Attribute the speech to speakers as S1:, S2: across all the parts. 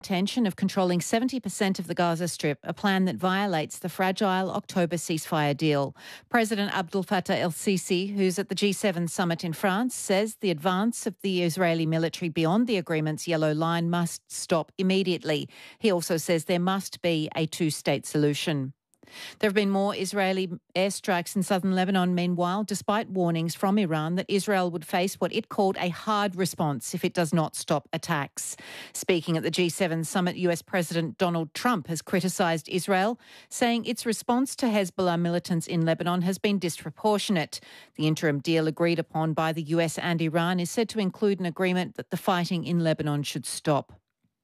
S1: intention of controlling 70% of the Gaza Strip, a plan that violates the fragile October ceasefire deal. President Abdel Fattah el-Sisi, who's at the G7 summit in France, says the advance of the Israeli military beyond the agreement's yellow line must stop immediately. He also says there must be a two-state solution. There have been more Israeli airstrikes in southern Lebanon, meanwhile, despite warnings from Iran that Israel would face what it called a hard response if it does not stop attacks. Speaking at the G7 summit, US President Donald Trump has criticised Israel, saying its response to Hezbollah militants in Lebanon has been disproportionate. The interim deal agreed upon by the US and Iran is said to include an agreement that the fighting in Lebanon should stop.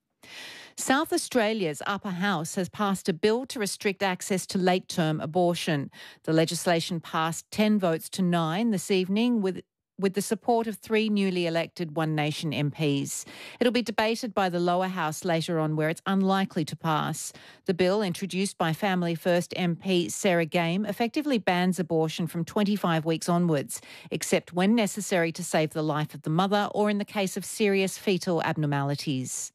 S1: South Australia's upper house has passed a bill to restrict access to late-term abortion. The legislation passed 10 votes to 9 this evening with the support of 3 newly elected One Nation MPs. It'll be debated by the lower house later on, where it's unlikely to pass. The bill, introduced by Family First MP Sarah Game, effectively bans abortion from 25 weeks onwards, except when necessary to save the life of the mother or in the case of serious fetal abnormalities.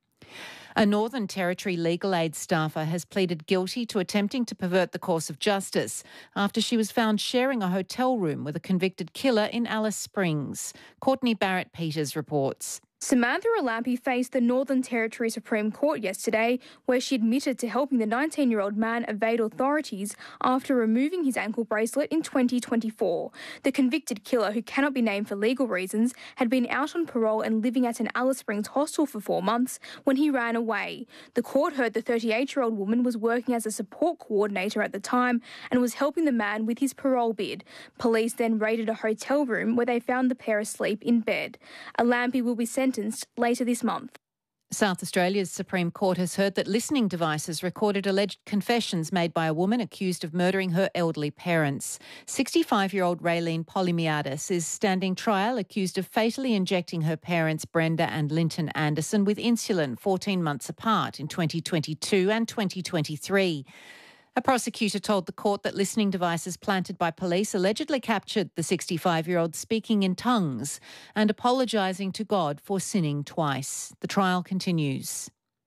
S1: A Northern Territory legal aid staffer has pleaded guilty to attempting to pervert the course of justice after she was found sharing a hotel room with a convicted killer in Alice Springs. Courtney Barrett-Peters reports.
S2: Samantha Alampi faced the Northern Territory Supreme Court yesterday, where she admitted to helping the 19-year-old man evade authorities after removing his ankle bracelet in 2024. The convicted killer, who cannot be named for legal reasons, had been out on parole and living at an Alice Springs hostel for 4 months when he ran away. The court heard the 38-year-old woman was working as a support coordinator at the time and was helping the man with his parole bid. Police then raided a hotel room where they found the pair asleep in bed. Alampi will be sentenced later this month.
S1: South Australia's Supreme Court has heard that listening devices recorded alleged confessions made by a woman accused of murdering her elderly parents. 65-year-old Raylene Polymiadis is standing trial, accused of fatally injecting her parents, Brenda and Linton Anderson, with insulin 14 months apart in 2022 and 2023. A prosecutor told the court that listening devices planted by police allegedly captured the 65-year-old speaking in tongues and apologising to God for sinning twice. The trial continues.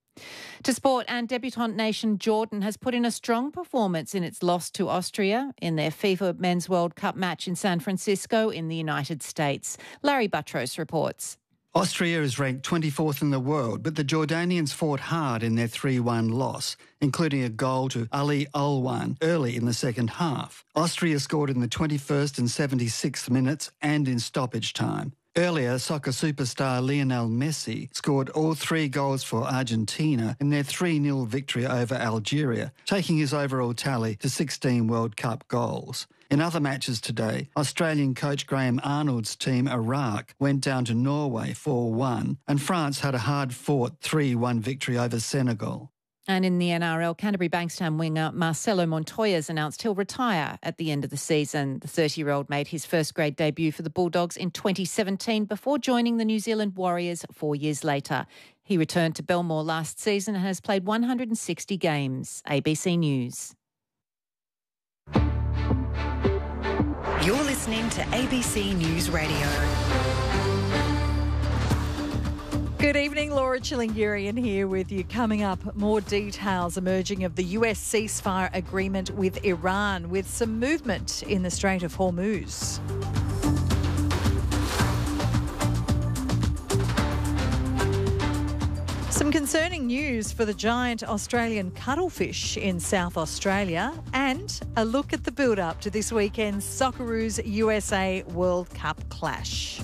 S1: To sport, and debutant nation Jordan has put in a strong performance in its loss to Austria in their FIFA Men's World Cup match in San Francisco in the United States. Larry Buttrose reports.
S3: Austria is ranked 24th in the world, but the Jordanians fought hard in their 3-1 loss, including a goal to Ali Alwan early in the second half. Austria scored in the 21st and 76th minutes and in stoppage time. Earlier, soccer superstar Lionel Messi scored all 3 goals for Argentina in their 3-0 victory over Algeria, taking his overall tally to 16 World Cup goals. In other matches today, Australian coach Graham Arnold's team Iraq went down to Norway 4-1, and France had a hard-fought 3-1 victory over Senegal.
S1: And in the NRL, Canterbury Bankstown winger Marcelo Montoya's announced he'll retire at the end of the season. The 30-year-old made his first-grade debut for the Bulldogs in 2017 before joining the New Zealand Warriors 4 years later. He returned to Belmore last season and has played 160 games. ABC News.
S4: You're listening to ABC News Radio.
S5: Good evening, Laura Chilingirian here with you. Coming up, more details emerging of the US ceasefire agreement with Iran, with some movement in the Strait of Hormuz. Some concerning news for the giant Australian cuttlefish in South Australia, and a look at the build-up to this weekend's Socceroos USA World Cup clash.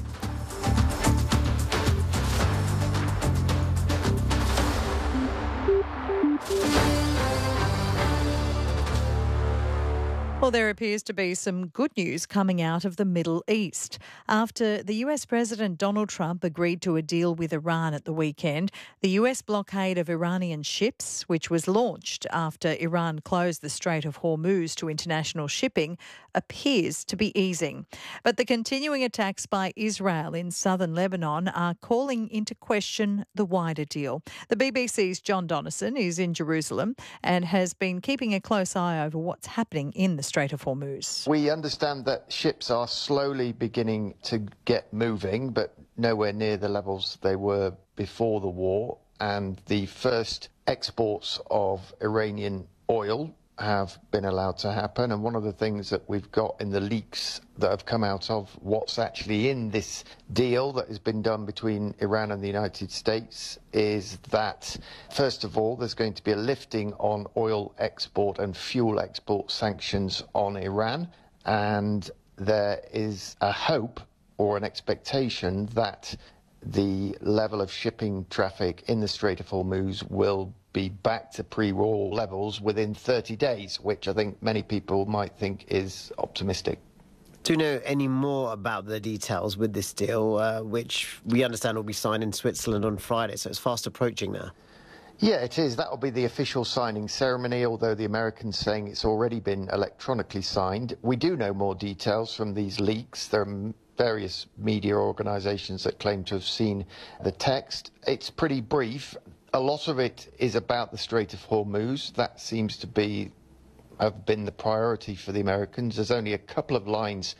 S5: Well, there appears to be some good news coming out of the Middle East. After the US President Donald Trump agreed to a deal with Iran at the weekend, the US blockade of Iranian ships, which was launched after Iran closed the Strait of Hormuz to international shipping, appears to be easing. But the continuing attacks by Israel in southern Lebanon are calling into question the wider deal. The BBC's John Donnison is in Jerusalem and has been keeping a close eye over what's happening in the Strait of Hormuz.
S6: We understand that ships are slowly beginning to get moving, but nowhere near the levels they were before the war. and the first exports of Iranian oil have been allowed to happen. And one of the things that we've got in the leaks that have come out of what's actually in this deal that has been done between Iran and the United States is that, first of all, there's going to be a lifting on oil export and fuel export sanctions on Iran. And there is a hope or an expectation that the level of shipping traffic in the Strait of Hormuz will be back to pre-war levels within 30 days, which I think many people might think is optimistic.
S7: Do you know any more about the details with this deal, which we understand will be signed in Switzerland on Friday, so it's fast approaching now?
S6: Yeah, it is. That will be the official signing ceremony, although the Americans saying it's already been electronically signed. We do know more details from these leaks. There are various media organisations that claim to have seen the text. It's pretty brief. A lot of it is about the Strait of Hormuz. That seems to have been the priority for the Americans. There's only a couple of lines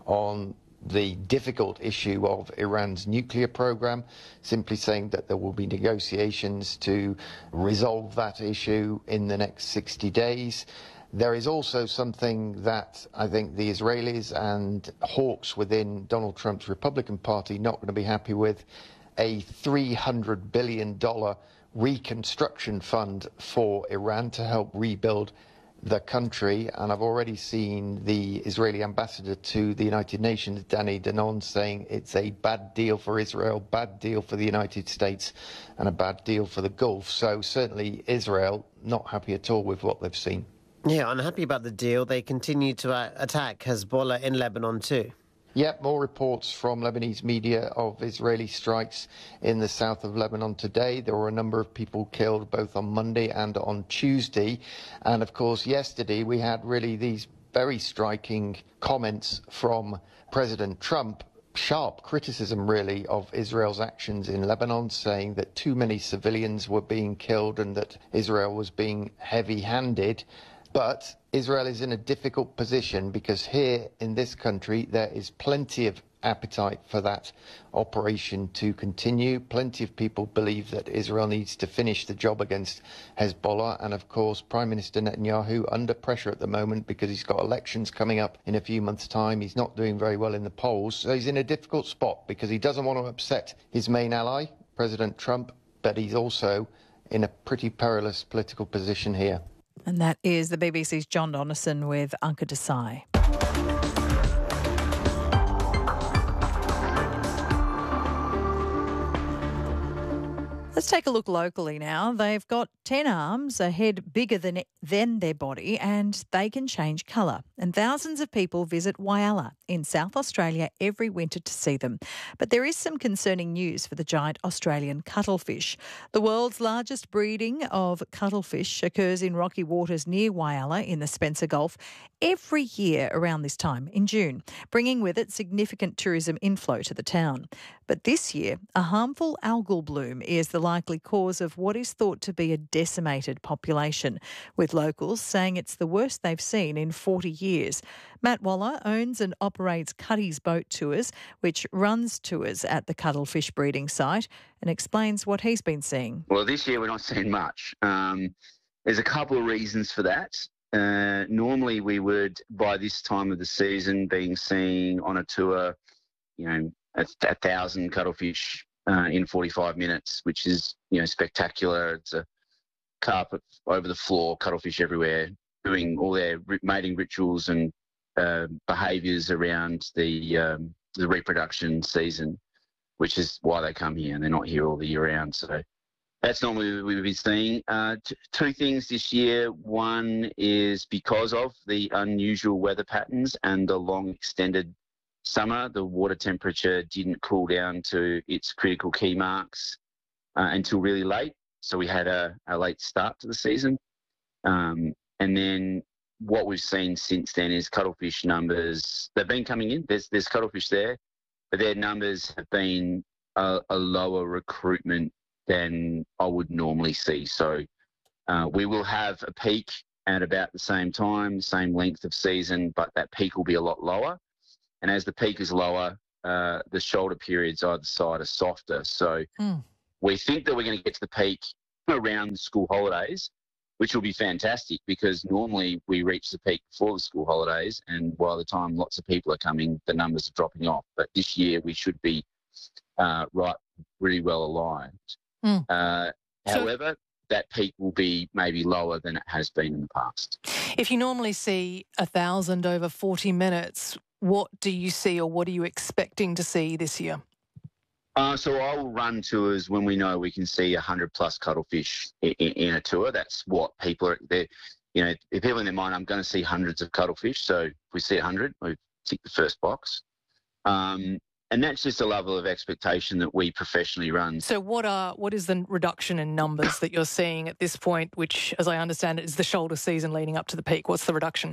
S6: on the difficult issue of Iran's nuclear program, simply saying that there will be negotiations to resolve that issue in the next 60 days. There is also something that I think the Israelis and hawks within Donald Trump's Republican Party not going to be happy with, a $300 billion reconstruction fund for Iran to help rebuild the country. And I've already seen the Israeli ambassador to the United Nations, Danny Danon, saying it's a bad deal for Israel, bad deal for the United States, and a bad deal for the Gulf. So certainly Israel not happy at all with what they've seen.
S7: Yeah, unhappy about the deal. They continue to attack Hezbollah in Lebanon too.
S6: Yep, more reports from Lebanese media of Israeli strikes in the south of Lebanon today. There were a number of people killed both on Monday and on Tuesday. And of course, yesterday we had really these very striking comments from President Trump, sharp criticism really of Israel's actions in Lebanon, saying that too many civilians were being killed and that Israel was being heavy-handed. But Israel is in a difficult position because here in this country there is plenty of appetite for that operation to continue. Plenty of people believe that Israel needs to finish the job against Hezbollah. And of course, Prime Minister Netanyahu under pressure at the moment because he's got elections coming up in a few months' time. He's not doing very well in the polls. So he's in a difficult spot because he doesn't want to upset his main ally, President Trump, but he's also in a pretty perilous political position here.
S5: And that is the BBC's John Donnison with Anka Desai. Let's take a look locally now. They've got 10 arms, a head bigger than their body, and they can change colour. And thousands of people visit Whyalla in South Australia every winter to see them. But there is some concerning news for the giant Australian cuttlefish. The world's largest breeding of cuttlefish occurs in rocky waters near Whyalla in the Spencer Gulf every year around this time in June, bringing with it significant tourism inflow to the town. But this year, a harmful algal bloom is the likely cause of what is thought to be a decimated population, with locals saying it's the worst they've seen in 40 years. Matt Waller owns and operates Cuddy's Boat Tours, which runs tours at the cuttlefish breeding site, and explains what he's been seeing.
S8: Well, this year we're not seeing much. There's a couple of reasons for that. Normally we would, by this time of the season, being seeing on a tour, 1,000 cuttlefish in 45 minutes, which is, spectacular. It's a carpet over the floor, cuttlefish everywhere, doing all their mating rituals and behaviours around the reproduction season, which is why they come here, and they're not here all the year round. So that's normally what we've been seeing. Two things this year. One is because of the unusual weather patterns and the long extended summer, the water temperature didn't cool down to its critical key marks until really late. So we had a late start to the season. And then what we've seen since then is cuttlefish numbers. They've been coming in. There's cuttlefish there, but their numbers have been a lower recruitment than I would normally see. So we will have a peak at about the same time, same length of season, but that peak will be a lot lower. And as the peak is lower, the shoulder periods either side are softer. So We think that we're going to get to the peak around the school holidays, which will be fantastic because normally we reach the peak before the school holidays, and by the time lots of people are coming, the numbers are dropping off. But this year we should be really well aligned. However, that peak will be maybe lower than it has been in the past.
S9: If you normally see 1,000 over 40 minutes, what do you see or what are you expecting to see this year?
S8: So I will run tours when we know we can see 100+ cuttlefish in a tour. That's what people are there. You know, if people in their mind, I'm going to see hundreds of cuttlefish. So if we see 100, we tick the first box. And that's just a level of expectation that we professionally run. So
S9: what is the reduction in numbers that you're seeing at this point, which, as I understand it, is the shoulder season leading up to the peak? What's the reduction?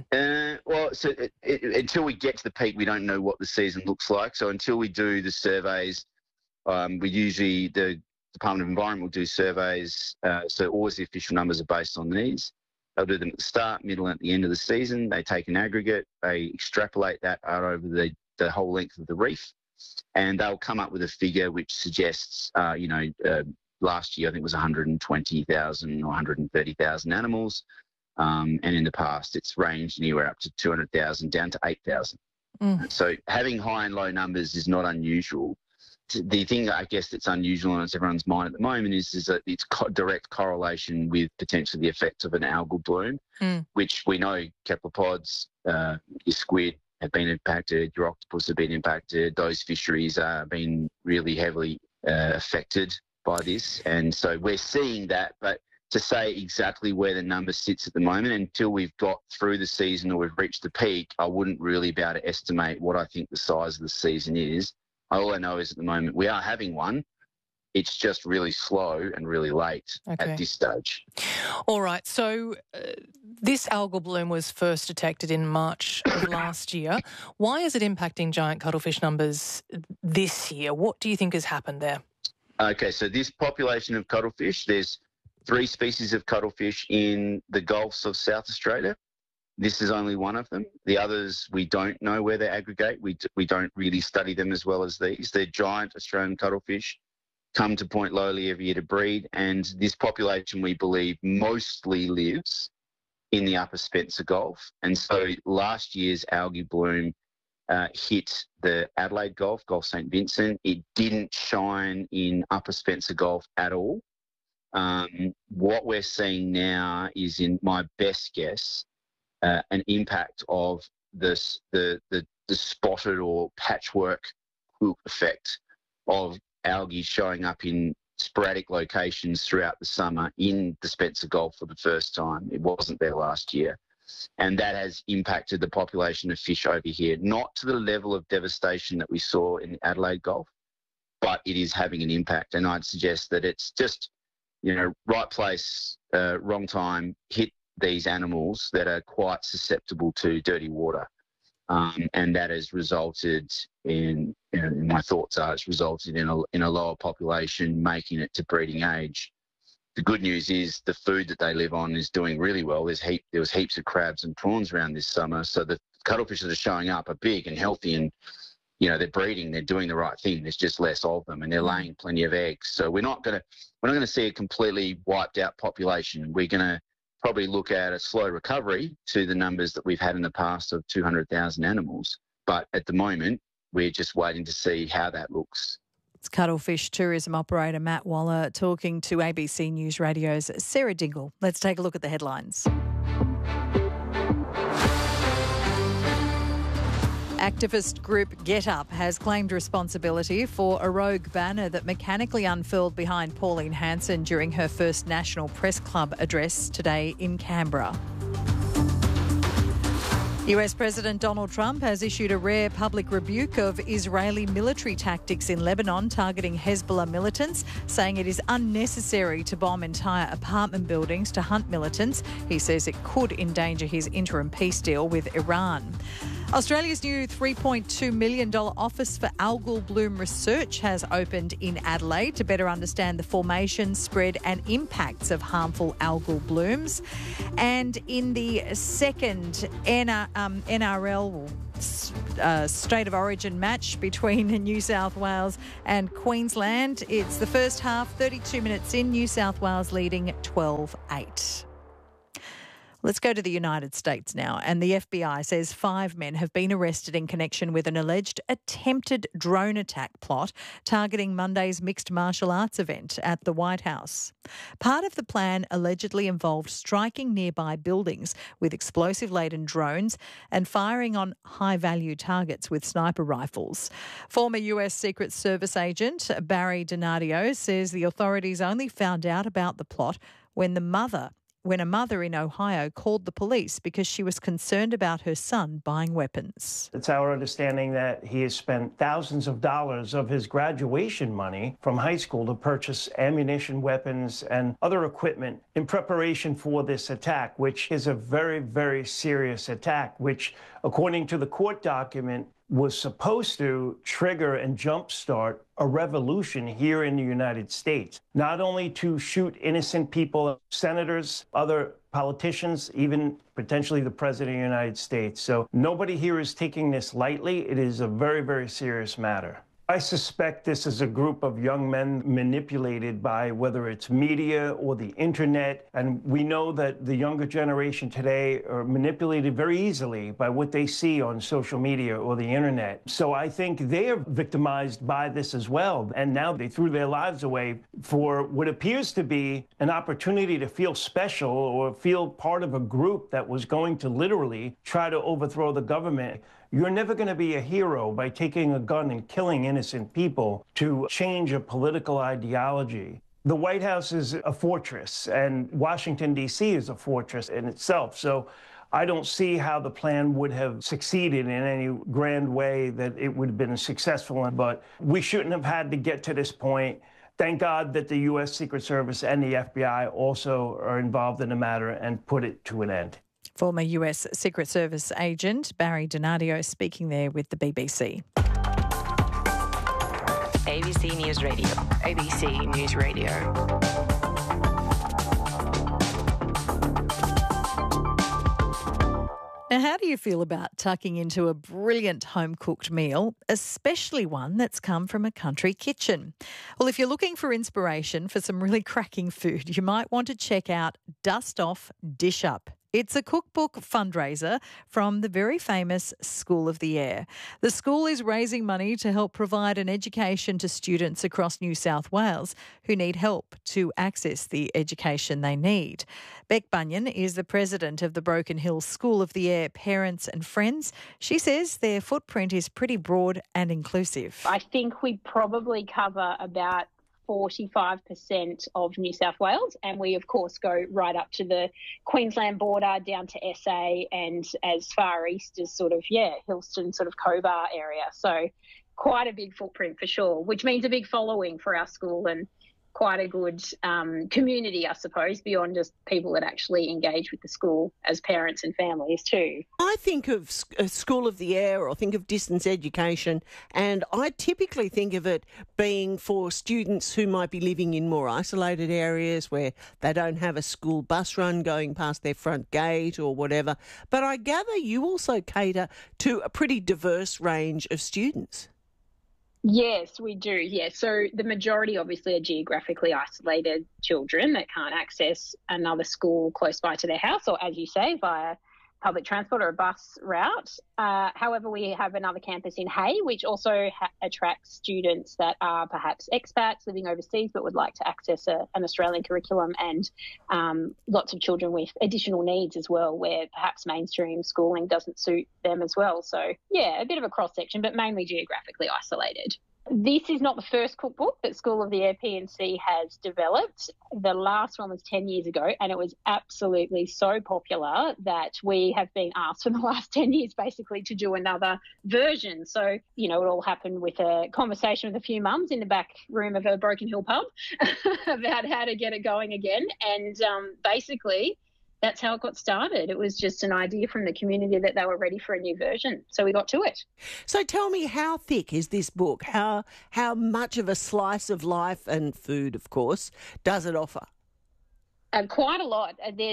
S8: Until we get to the peak, we don't know what the season looks like. So until we do the surveys, the Department of Environment will do surveys. So always the official numbers are based on these. They'll do them at the start, middle, and at the end of the season. They take an aggregate. They extrapolate that out over the whole length of the reef. And they'll come up with a figure which suggests, last year I think it was 120,000 or 130,000 animals. And in the past it's ranged anywhere up to 200,000 down to 8,000. So having high and low numbers is not unusual. The thing I guess that's unusual and on everyone's mind at the moment is that it's direct correlation with potentially the effects of an algal bloom, which we know cephalopods, your squid, have been impacted, your octopus have been impacted, those fisheries are being really heavily affected by this. And so we're seeing that, but to say exactly where the number sits at the moment, until we've got through the season or we've reached the peak, I wouldn't really be able to estimate what I think the size of the season is. All I know is at the moment we are having one. It's just really slow and really late at this stage.
S9: All right. So this algal bloom was first detected in March of last year. Why is it impacting giant cuttlefish numbers this year? What do you think has happened there?
S8: Okay, so this population of cuttlefish, there's 3 species of cuttlefish in the Gulfs of South Australia. This is only one of them. The others, we don't know where they aggregate. We don't really study them as well as these. They're giant Australian cuttlefish, come to Point Lowly every year to breed, and this population, we believe, mostly lives in the Upper Spencer Gulf. And so last year's algae bloom hit the Adelaide Gulf, Gulf St Vincent. It didn't shine in Upper Spencer Gulf at all. What we're seeing now is, in my best guess, an impact of the spotted or patchwork effect of algae showing up in sporadic locations throughout the summer in the Spencer Gulf for the first time. It wasn't there last year. And that has impacted the population of fish over here, not to the level of devastation that we saw in the Adelaide Gulf, but it is having an impact. And I'd suggest that it's just, right place, wrong time, hit these animals that are quite susceptible to dirty water. And that has resulted in, my thoughts are, it's resulted in a lower population making it to breeding age. The good news is the food that they live on is doing really well. There was heaps of crabs and prawns around this summer, so the cuttlefish that are showing up are big and healthy, and they're breeding, they're doing the right thing. There's just less of them, and they're laying plenty of eggs. So we're not going to see a completely wiped out population. We're going to probably look at a slow recovery to the numbers that we've had in the past of 200,000 animals. But at the moment, we're just waiting to see how that looks.
S5: It's cuttlefish tourism operator Matt Waller talking to ABC News Radio's Sarah Dingle. Let's take a look at the headlines. Activist group Get Up has claimed responsibility for a rogue banner that mechanically unfurled behind Pauline Hanson during her first National Press Club address today in Canberra. US President Donald Trump has issued a rare public rebuke of Israeli military tactics in Lebanon targeting Hezbollah militants, saying it is unnecessary to bomb entire apartment buildings to hunt militants. He says it could endanger his interim peace deal with Iran. Australia's new $3.2 million Office for Algal Bloom Research has opened in Adelaide to better understand the formation, spread and impacts of harmful algal blooms. And in the second NRL state of origin match between New South Wales and Queensland. It's the first half, 32 minutes in, New South Wales leading 12-8. Let's go to the United States now, and the FBI says 5 men have been arrested in connection with an alleged attempted drone attack plot targeting Monday's mixed martial arts event at the White House. Part of the plan allegedly involved striking nearby buildings with explosive-laden drones and firing on high-value targets with sniper rifles. Former US Secret Service agent Barry Donadio says the authorities only found out about the plot when a mother in Ohio called the police because she was concerned about her son buying weapons.
S10: It's our understanding that he has spent thousands of dollars of his graduation money from high school to purchase ammunition, weapons, and other equipment in preparation for this attack, which is a very, very serious attack, which, according to the court document, was supposed to trigger and jumpstart a revolution here in the United States, not only to shoot innocent people, senators, other politicians, even potentially the President of the United States. So nobody here is taking this lightly. It is a very, very serious matter. I suspect this is a group of young men manipulated by whether it's media or the internet. And we know that the younger generation today are manipulated very easily by what they see on social media or the internet. So I think they are victimized by this as well. And now they threw their lives away for what appears to be an opportunity to feel special or feel part of a group that was going to literally try to overthrow the government. You're never going to be a hero by taking a gun and killing innocent people to change a political ideology. The White House is a fortress, and Washington, D.C. is a fortress in itself. So I don't see how the plan would have succeeded in any grand way that it would have been successful in. But we shouldn't have had to get to this point. Thank God that the U.S. Secret Service and the FBI also are involved in the matter and put it to an end.
S5: Former US Secret Service agent Barry Donadio speaking there with the BBC.
S11: ABC News Radio. ABC News Radio.
S5: Now, how do you feel about tucking into a brilliant home-cooked meal, especially one that's come from a country kitchen? Well, if you're looking for inspiration for some really cracking food, you might want to check out Dust Off, Dish Up. It's a cookbook fundraiser from the very famous School of the Air. The school is raising money to help provide an education to students across New South Wales who need help to access the education they need. Beck Bunyan is the president of the Broken Hill School of the Air Parents and Friends. She says their footprint is pretty broad and inclusive.
S12: I think we probably cover about 45% of New South Wales, and we of course go right up to the Queensland border down to SA and as far east as Hillston, sort of Cobar area. So quite a big footprint for sure, which means a big following for our school and quite a good community, I suppose, beyond just people that actually engage with the school as parents and families too.
S13: I think of School of the Air or think of distance education, and I typically think of it being for students who might be living in more isolated areas where they don't have a school bus run going past their front gate or whatever. But I gather you also cater to a pretty diverse range of students.
S12: Yes, we do. Yes. So the majority obviously are geographically isolated children that can't access another school close by to their house or, as you say, via public transport or a bus route. However, we have another campus in Hay, which also attracts students that are perhaps expats living overseas but would like to access an Australian curriculum, and lots of children with additional needs as well, where perhaps mainstream schooling doesn't suit them as well. So, yeah, a bit of a cross-section, but mainly geographically isolated. This is not the first cookbook that School of the Air PNC has developed. The last one was 10 years ago, and it was absolutely so popular that we have been asked for the last 10 years basically to do another version. So, it all happened with a conversation with a few mums in the back room of a Broken Hill pub about how to get it going again. And basically, that's how it got started. It was just an idea from the community that they were ready for a new version. So we got to it.
S13: So tell me, how thick is this book? How much of a slice of life and food, of course, does it offer?
S12: Quite a lot.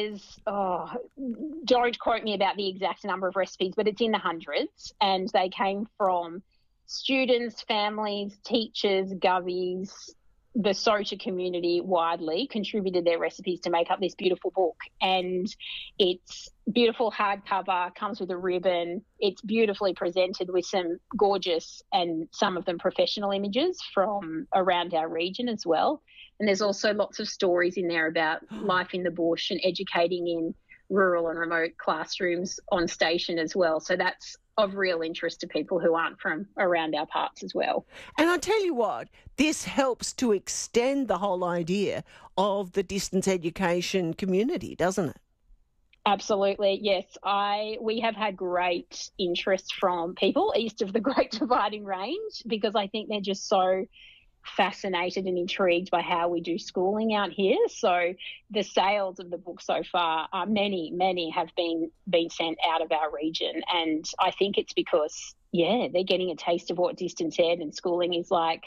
S12: Don't quote me about the exact number of recipes, but it's in the hundreds, and they came from students, families, teachers, govies, the SOTA community widely contributed their recipes to make up this beautiful book. And it's beautiful hardcover, comes with a ribbon. It's beautifully presented with some gorgeous and some of them professional images from around our region as well. And there's also lots of stories in there about life in the bush and educating in rural and remote classrooms on station as well. So that's of real interest to people who aren't from around our parts as well.
S13: And I tell you what, this helps to extend the whole idea of the distance education community, doesn't it?
S12: Absolutely, yes. We have had great interest from people east of the Great Dividing Range because I think they're just so fascinated and intrigued by how we do schooling out here. So the sales of the book so far, many have been sent out of our region, and I think it's because they're getting a taste of what distance ed and schooling is like,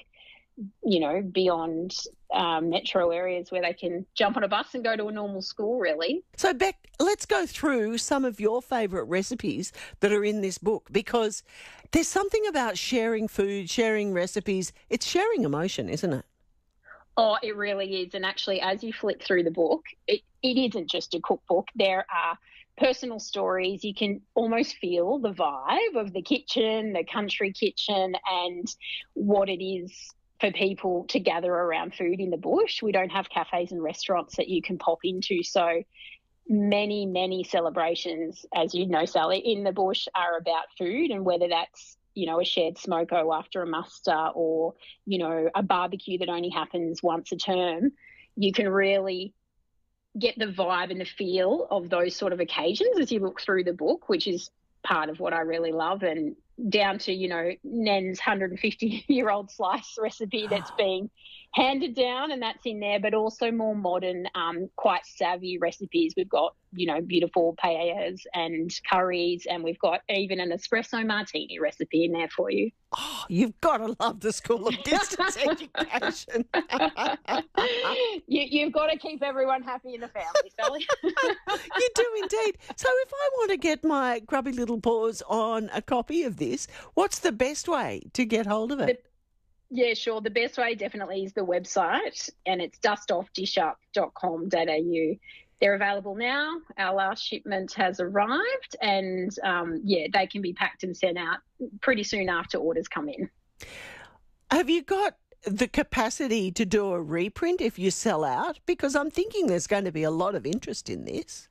S12: beyond metro areas where they can jump on a bus and go to a normal school, really.
S13: So, Beck, let's go through some of your favourite recipes that are in this book, because there's something about sharing food, sharing recipes. It's sharing emotion, isn't it?
S12: Oh, it really is. And actually, as you flick through the book, it isn't just a cookbook. There are personal stories. You can almost feel the vibe of the kitchen, the country kitchen, and what it is for people to gather around food in the bush. We don't have cafes and restaurants that you can pop into. So many celebrations, as you know, Sally, in the bush are about food, and whether that's, a shared smoko after a muster or, a barbecue that only happens once a term, you can really get the vibe and the feel of those sort of occasions as you look through the book, which is part of what I really love, and down to, Nen's 150-year-old slice recipe that's being handed down, and that's in there, but also more modern, quite savvy recipes. We've got, beautiful paellas and curries, and we've got even an espresso martini recipe in there for you.
S13: Oh, you've got to love the School of Distance Education.
S12: You've got to keep everyone happy in the family, Sally.
S13: You do indeed. So if I want to get my grubby little paws on a copy of this, what's the best way to get hold of it?
S12: Yeah, sure. The best way definitely is the website, and it's dustoffdishup.com.au. They're available now. Our last shipment has arrived, and they can be packed and sent out pretty soon after orders come in.
S13: Have you got the capacity to do a reprint if you sell out? Because I'm thinking there's going to be a lot of interest in this.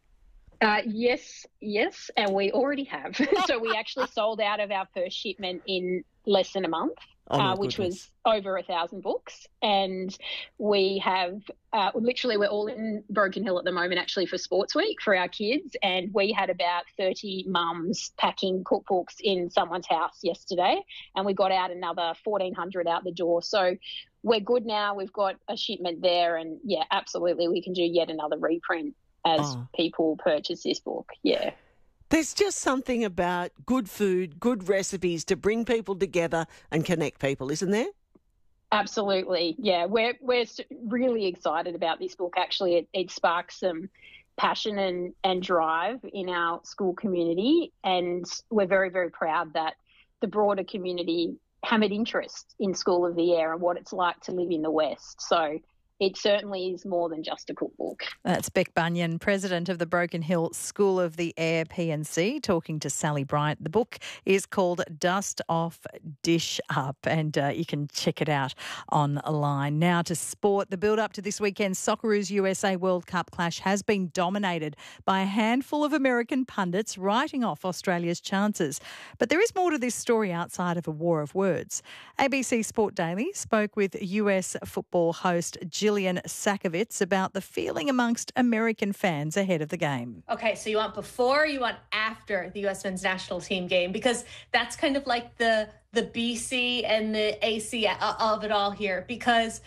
S12: Yes, and we already have. So we actually sold out of our first shipment in less than a month. Which was over 1,000 books. And we have we're all in Broken Hill at the moment actually for Sports Week for our kids, and we had about 30 mums packing cookbooks in someone's house yesterday, and we got out another 1,400 out the door. So we're good now. We've got a shipment there, and absolutely we can do yet another reprint as people purchase this book. Yeah.
S13: There's just something about good food, good recipes to bring people together and connect people, isn't there?
S12: Absolutely. Yeah, we're really excited about this book. Actually, it sparks some passion and drive in our school community, and we're very, very proud that the broader community have an interest in School of the Air and what it's like to live in the West. So it certainly is more than just a cookbook.
S5: That's Beck Bunyan, President of the Broken Hill School of the Air PNC, talking to Sally Bryant. The book is called Dust Off, Dish Up, and you can check it out online. Now to sport. The build-up to this weekend's Socceroos USA World Cup clash has been dominated by a handful of American pundits writing off Australia's chances. But there is more to this story outside of a war of words. ABC Sport Daily spoke with US football host Gillian Sakovits about the feeling amongst American fans ahead of the game.
S14: Okay, so you want before or you want after the U.S. men's national team game? Because that's kind of like the BC and the AC of it all here. Because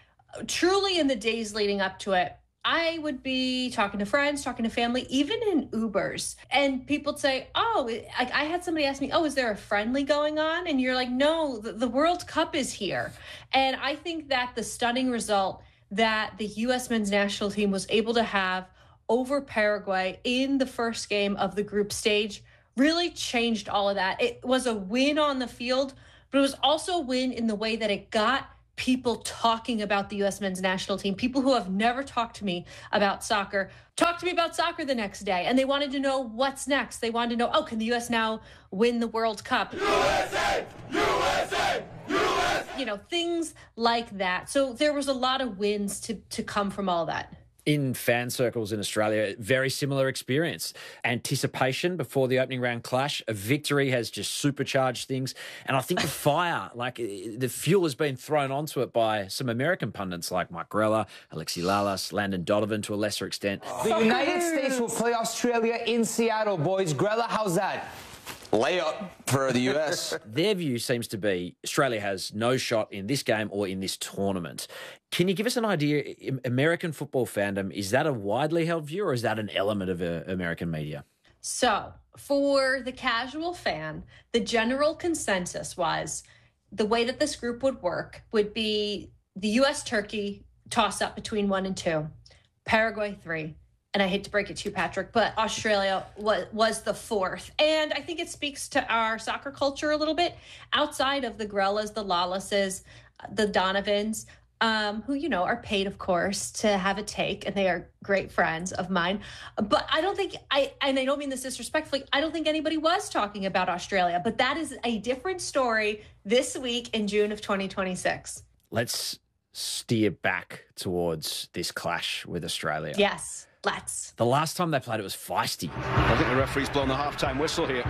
S14: truly in the days leading up to it, I would be talking to friends, talking to family, even in Ubers. And people would say, I had somebody ask me, is there a friendly going on? And you're like, no, the World Cup is here. And I think that the stunning result that the U.S. men's national team was able to have over Paraguay in the first game of the group stage really changed all of that. It was a win on the field, but it was also a win in the way that it got people talking about the U.S. men's national team. People who have never talked to me about soccer talked to me about soccer the next day, and they wanted to know what's next. They wanted to know, can the U.S. now win the World Cup? USA! USA! USA! You know, things like that. So there was a lot of wins to come from all that.
S15: In fan circles in Australia, very similar experience. Anticipation before the opening round clash. A victory has just supercharged things. And I think the fire, like the fuel has been thrown onto it by some American pundits like Mike Grella, Alexi Lalas, Landon Donovan to a lesser extent.
S16: The United States will play Australia in Seattle, boys. Grella, how's that? Layup for the US.
S15: Their view seems to be Australia has no shot in this game or in this tournament. Can you give us an idea, American football fandom, is that a widely held view or is that an element of American media?
S14: So for the casual fan, the general consensus was the way that this group would work would be the US-Turkey toss-up between 1 and 2, Paraguay 3, and I hate to break it to you, Patrick, but Australia was the 4th. And I think it speaks to our soccer culture a little bit. Outside of the Grellas, the Lalases, the Donovans, who, you know, are paid, of course, to have a take, and they are great friends of mine. But I don't think, and I don't mean this disrespectfully, I don't think anybody was talking about Australia. But that is a different story this week in June of 2026.
S15: Let's steer back towards this clash with Australia.
S14: Yes. Let's.
S15: The last time they played, it was feisty.
S17: I think the referee's blown the half-time whistle here.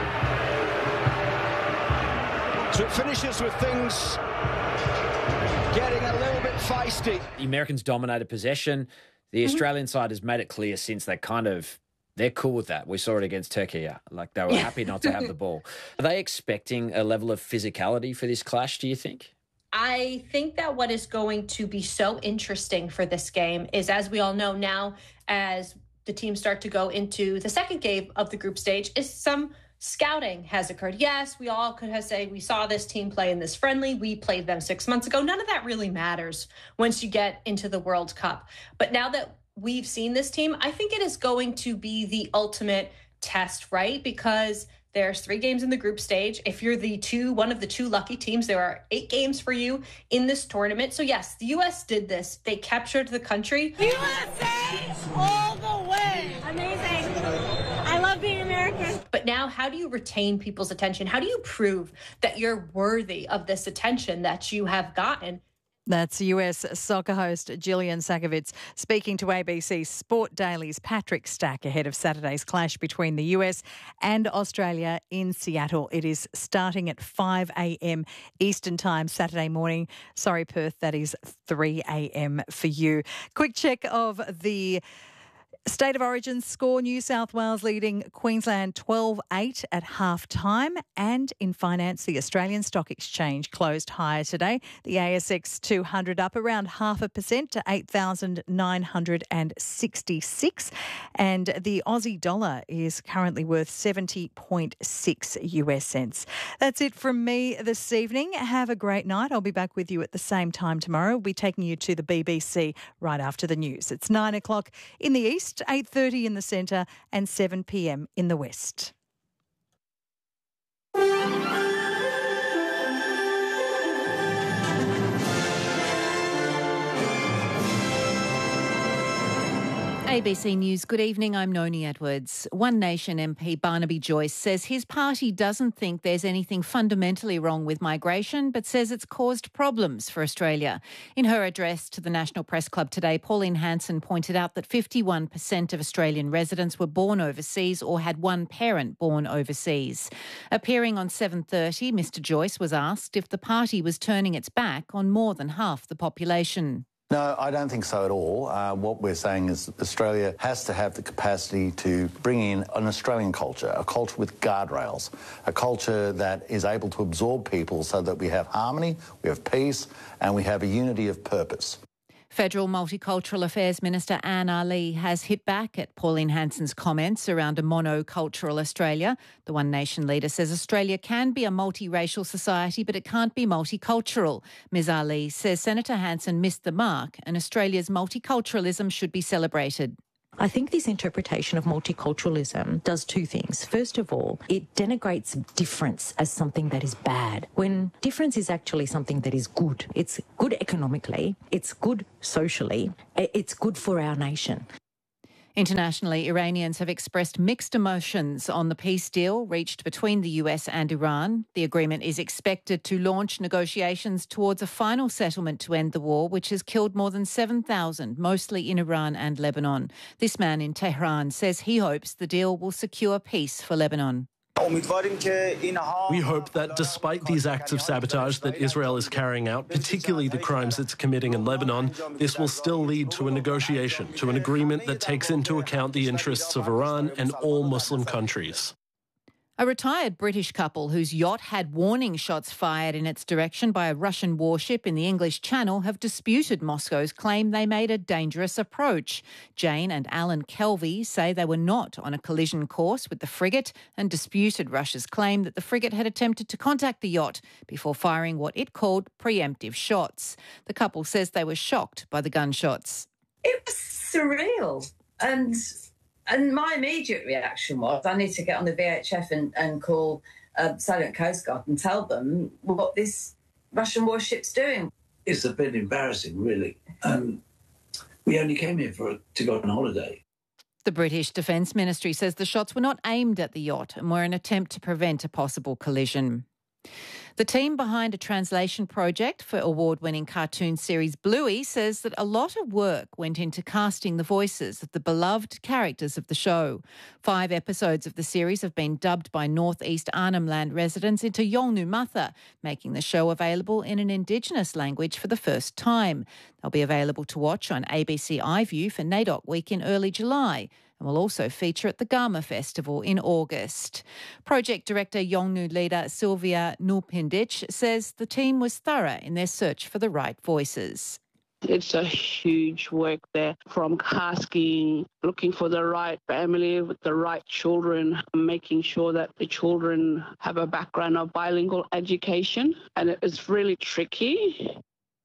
S17: So it finishes with things getting a little bit feisty.
S15: The Americans dominated possession. The Australian side has made it clear since they're cool with that. We saw it against Turkey. Like they were happy not to have the ball. Are they expecting a level of physicality for this clash, do you think?
S14: I think that what is going to be so interesting for this game is, as we all know now, as the teams start to go into the second game of the group stage, is some scouting has occurred. Yes, we all could have said we saw this team play in this friendly. We played them 6 months ago. None of that really matters once you get into the World Cup. But now that we've seen this team, I think it is going to be the ultimate test, right? Because there's 3 games in the group stage. If you're one of the 2 lucky teams, there are 8 games for you in this tournament. So yes, the U.S. did this. They captured the country.
S18: USA all the way. Amazing. I love being American.
S14: But now, how do you retain people's attention? How do you prove that you're worthy of this attention that you have gotten?
S5: That's US soccer host Gillian Sakovits speaking to ABC Sport Daily's Patrick Stack ahead of Saturday's clash between the US and Australia in Seattle. It is starting at 5 a.m. Eastern Time Saturday morning. Sorry, Perth, that is 3 a.m. for you. Quick check of the State of Origin score: New South Wales leading Queensland 12-8 at half-time. And in finance, the Australian Stock Exchange closed higher today. The ASX 200 up around 0.5% to 8,966. And the Aussie dollar is currently worth 70.6 US cents. That's it from me this evening. Have a great night. I'll be back with you at the same time tomorrow. We'll be taking you to the BBC right after the news. It's 9 o'clock in the east, 8:30 in the centre and 7 p.m. in the west.
S1: ABC News, good evening. I'm Noni Edwards. One Nation MP Barnaby Joyce says his party doesn't think there's anything fundamentally wrong with migration, but says it's caused problems for Australia. In her address to the National Press Club today, Pauline Hanson pointed out that 51% of Australian residents were born overseas or had one parent born overseas. Appearing on 7:30, Mr Joyce was asked if the party was turning its back on more than half the population.
S19: No, I don't think so at all. What we're saying is Australia has to have the capacity to bring in an Australian culture, a culture with guardrails, a culture that is able to absorb people so that we have harmony, we have peace, and we have a unity of purpose.
S1: Federal Multicultural Affairs Minister Anne Ali has hit back at Pauline Hanson's comments around a monocultural Australia. The One Nation leader says Australia can be a multiracial society, but it can't be multicultural. Ms Ali says Senator Hanson missed the mark and Australia's multiculturalism should be celebrated.
S20: I think this interpretation of multiculturalism does two things. First of all, it denigrates difference as something that is bad, when difference is actually something that is good. It's good economically, it's good socially, it's good for our nation.
S1: Internationally, Iranians have expressed mixed emotions on the peace deal reached between the US and Iran. The agreement is expected to launch negotiations towards a final settlement to end the war, which has killed more than 7,000, mostly in Iran and Lebanon. This man in Tehran says he hopes the deal will secure peace for Lebanon.
S21: We hope that despite these acts of sabotage that Israel is carrying out, particularly the crimes it's committing in Lebanon, this will still lead to a negotiation, to an agreement that takes into account the interests of Iran and all Muslim countries.
S1: A retired British couple whose yacht had warning shots fired in its direction by a Russian warship in the English Channel have disputed Moscow's claim they made a dangerous approach. Jane and Alan Kelvey say they were not on a collision course with the frigate and disputed Russia's claim that the frigate had attempted to contact the yacht before firing what it called preemptive shots. The couple says they were shocked by the gunshots.
S22: It was surreal and my immediate reaction was, I need to get on the VHF and call Silent Coast Guard and tell them what this Russian warship's doing.
S23: It's a bit embarrassing, really. We only came here to go on holiday.
S1: The British Defence Ministry says the shots were not aimed at the yacht and were an attempt to prevent a possible collision. The team behind a translation project for award-winning cartoon series Bluey says that a lot of work went into casting the voices of the beloved characters of the show. 5 episodes of the series have been dubbed by North East Arnhem Land residents into Yolngu Matha, making the show available in an Indigenous language for the first time. They'll be available to watch on ABC iView for NAIDOC Week in early July, and will also feature at the Gama Festival in August. Project Director Yolngu leader Sylvia Nulpindich says the team was thorough in their search for the right voices.
S24: It's a huge work there, from casting, looking for the right family with the right children, making sure that the children have a background of bilingual education, and it's really tricky.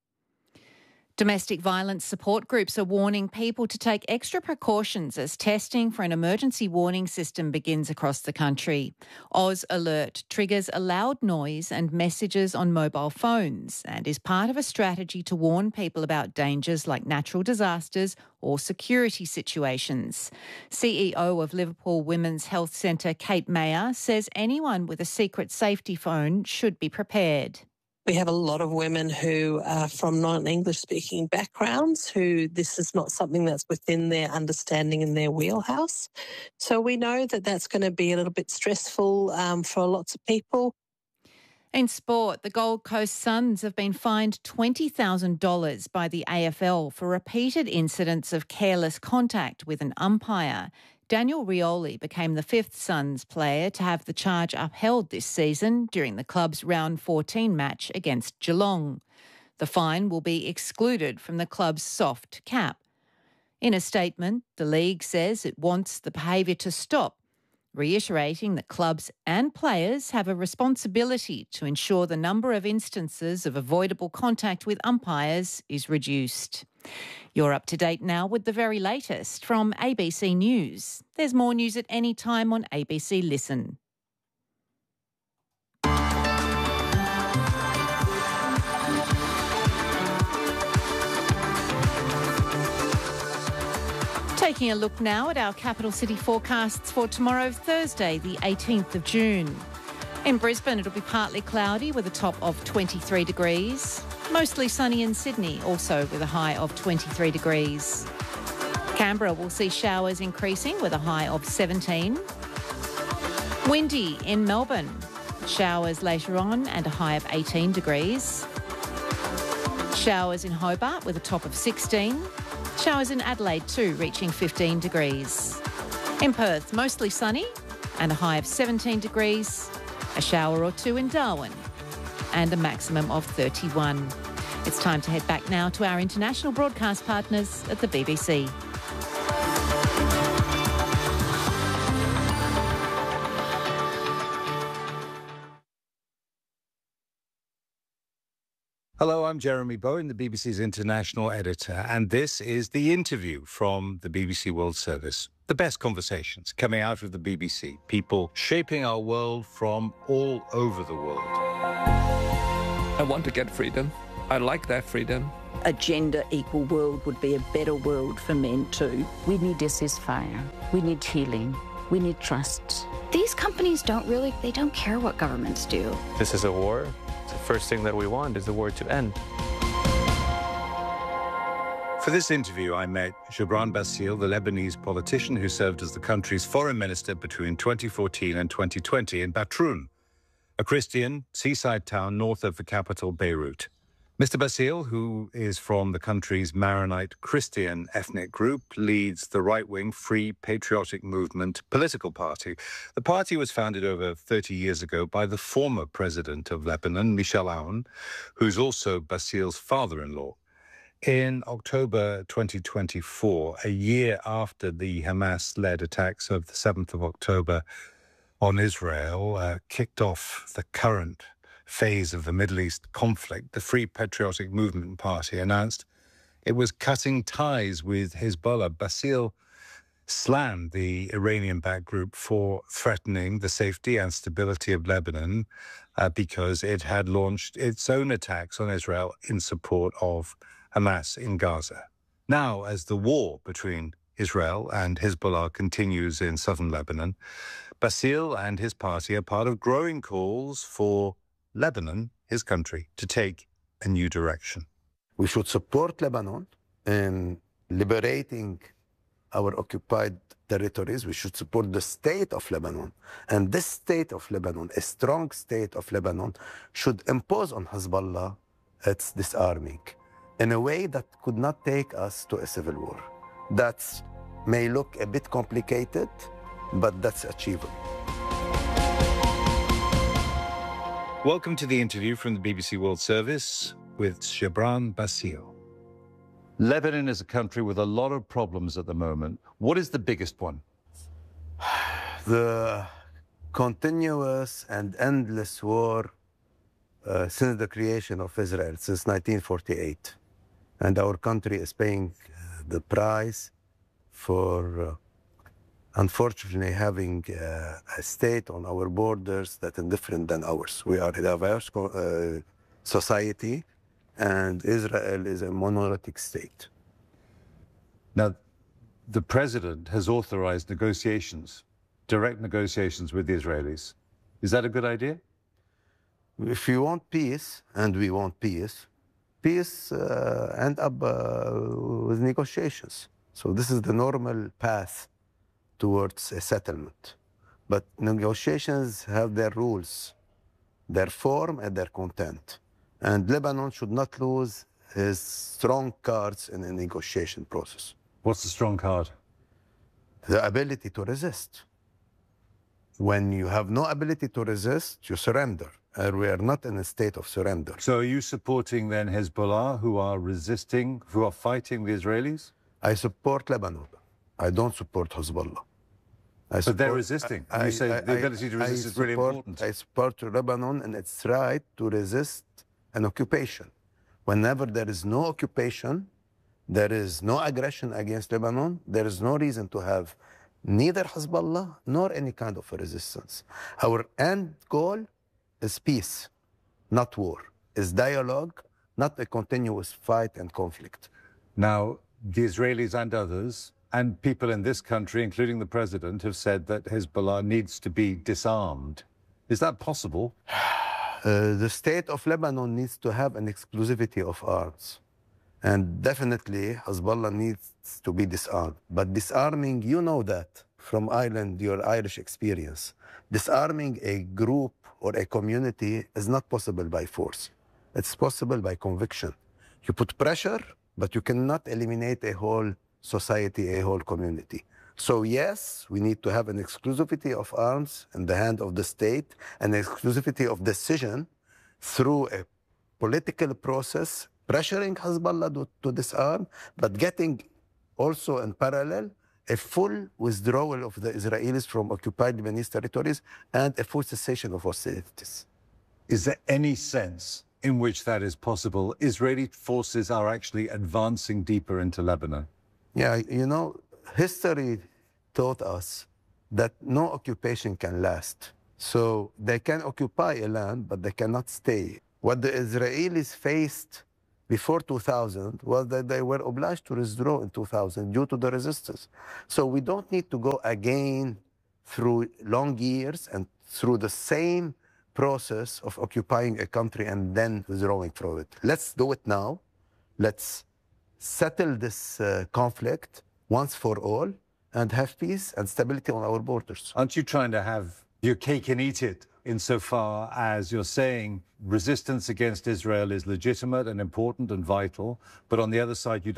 S1: Domestic violence support groups are warning people to take extra precautions as testing for an emergency warning system begins across the country. Oz Alert triggers a loud noise and messages on mobile phones and is part of a strategy to warn people about dangers like natural disasters or security situations. CEO of Liverpool Women's Health Centre, Kate Mayer, says anyone with a secret safety phone should be prepared.
S25: We have a lot of women who are from non-English speaking backgrounds who this is not something that's within their understanding in their wheelhouse. So we know that that's going to be a little bit stressful for lots of people.
S1: In sport, the Gold Coast Suns have been fined $20,000 by the AFL for repeated incidents of careless contact with an umpire. Daniel Rioli became the 5th Suns player to have the charge upheld this season during the club's round 14 match against Geelong. The fine will be excluded from the club's soft cap. In a statement, the league says it wants the behaviour to stop, reiterating that clubs and players have a responsibility to ensure the number of instances of avoidable contact with umpires is reduced. You're up to date now with the very latest from ABC News. There's more news at any time on ABC Listen. Taking a look now at our capital city forecasts for tomorrow, Thursday, the 18th of June. In Brisbane, it'll be partly cloudy with a top of 23 degrees. Mostly sunny in Sydney, also with a high of 23 degrees. Canberra will see showers increasing with a high of 17. Windy in Melbourne. Showers later on and a high of 18 degrees. Showers in Hobart with a top of 16. Showers in Adelaide too, reaching 15 degrees. In Perth, mostly sunny and a high of 17 degrees. A shower or two in Darwin and a maximum of 31. It's time to head back now to our international broadcast partners at the BBC.
S2: Hello, I'm Jeremy Bowen, the BBC's international editor, and this is The Interview from the BBC World Service. The best conversations coming out of the BBC, people shaping our world from all over the world.
S3: I want to get freedom. I like that freedom.
S4: A gender-equal world would be a better world for men too.
S6: We need a ceasefire. We need healing. We need trust.
S7: These companies they don't care what governments do.
S26: This is a war. The first thing that we want is the war to end.
S2: For this interview, I met Gebran Bassil, the Lebanese politician who served as the country's foreign minister between 2014 and 2020 in Batroun, a Christian seaside town north of the capital, Beirut. Mr. Bassil, who is from the country's Maronite Christian ethnic group, leads the right-wing Free Patriotic Movement political party. The party was founded over 30 years ago by the former president of Lebanon, Michel Aoun, who's also Bassil's father-in-law. In October 2024, a year after the Hamas-led attacks of the 7th of October on Israel kicked off the current phase of the Middle East conflict, the Free Patriotic Movement Party announced it was cutting ties with Hezbollah. Bassil slammed the Iranian-backed group for threatening the safety and stability of Lebanon because it had launched its own attacks on Israel in support of Hamas in Gaza. Now, as the war between Israel and Hezbollah continues in southern Lebanon, Bassil and his party are part of growing calls for Lebanon, his country, to take a new direction.
S27: We should support Lebanon in liberating our occupied territories. We should support the state of Lebanon. And this state of Lebanon, a strong state of Lebanon, should impose on Hezbollah its disarming in a way that could not take us to a civil war. That may look a bit complicated, but that's achievable.
S2: Welcome to the interview from the BBC World Service with Gebran Bassil. Lebanon is a country with a lot of problems at the moment. What is the biggest one?
S27: The continuous and endless war since the creation of Israel, since 1948. And our country is paying the price for unfortunately having a state on our borders that is different than ours. We are a diverse society, and Israel is a monolithic state.
S2: Now, the president has authorized negotiations, direct negotiations with the Israelis. Is that a good idea?
S27: If you want peace, and we want peace, peace end up with negotiations. So this is the normal path towards a settlement. But negotiations have their rules, their form and their content. And Lebanon should not lose his strong cards in a negotiation process.
S2: What's the strong card?
S27: The ability to resist. When you have no ability to resist, you surrender. And we are not in a state of surrender.
S2: So are you supporting then Hezbollah, who are resisting, who are fighting the Israelis?
S27: I support Lebanon. I don't support Hezbollah.
S2: But they're resisting. You say the ability to resist is really important.
S27: I support Lebanon and its right to resist an occupation. Whenever there is no occupation, there is no aggression against Lebanon, there is no reason to have neither Hezbollah nor any kind of a resistance. Our end goal is peace, not war, is dialogue, not a continuous fight and conflict.
S2: Now, the Israelis and others, and people in this country, including the president, have said that Hezbollah needs to be disarmed. Is that possible?
S27: The state of Lebanon needs to have an exclusivity of arms. And definitely, Hezbollah needs to be disarmed. But disarming, you know that from Ireland, your Irish experience. Disarming a group or a community is not possible by force. It's possible by conviction. You put pressure, but you cannot eliminate a whole society, a whole community. So yes, we need to have an exclusivity of arms in the hand of the state, and exclusivity of decision through a political process pressuring Hezbollah to disarm, but getting also in parallel a full withdrawal of the Israelis from occupied Lebanese territories and a full cessation of hostilities.
S2: Is there any sense in which that is possible? Israeli forces are actually advancing deeper into Lebanon.
S27: Yeah, you know, history taught us that no occupation can last. So they can occupy a land, but they cannot stay. What the Israelis faced before 2000 was that they were obliged to withdraw in 2000 due to the resistance. So we don't need to go again through long years and through the same process of occupying a country and then withdrawing from it. Let's do it now. Let's settle this conflict once for all and have peace and stability on our borders.
S2: Aren't you trying to have your cake and eat it insofar as you're saying resistance against Israel is legitimate and important and vital, but on the other side you